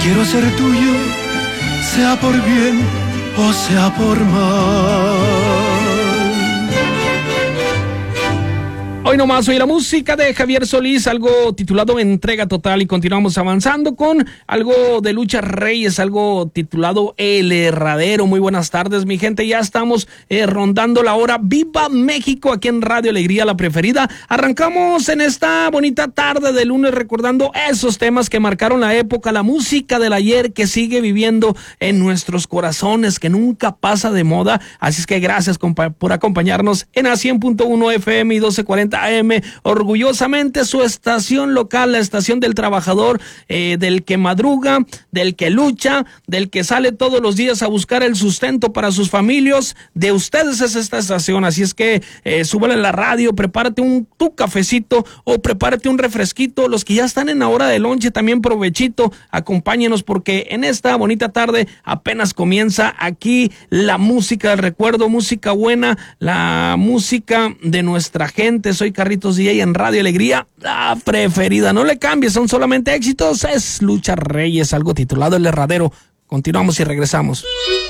quiero ser tuyo, sea por bien o sea por mal. Hoy nomás oí la música de Javier Solís, algo titulado Entrega Total, y continuamos avanzando con algo de Lucha Reyes, algo titulado El Herradero. Muy buenas tardes, mi gente, ya estamos rondando la hora. ¡Viva México! Aquí en Radio Alegría, la preferida. Arrancamos en esta bonita tarde de lunes recordando esos temas que marcaron la época, la música del ayer que sigue viviendo en nuestros corazones, que nunca pasa de moda. Así es que gracias por acompañarnos en A 100.1 FM y 1240 AM, orgullosamente su estación local, la estación del trabajador, del que madruga, del que lucha, del que sale todos los días a buscar el sustento para sus familias. De ustedes es esta estación, así es que súbale la radio, prepárate tu cafecito o prepárate un refresquito. Los que ya están en la hora de lonche, también provechito, acompáñenos porque en esta bonita tarde apenas comienza aquí la música del recuerdo, música buena, la música de nuestra gente. Soy Carlitos DJ en Radio Alegría, la preferida. No le cambies, son solamente éxitos. Es Lucha Reyes, algo titulado El Herradero. Continuamos y regresamos.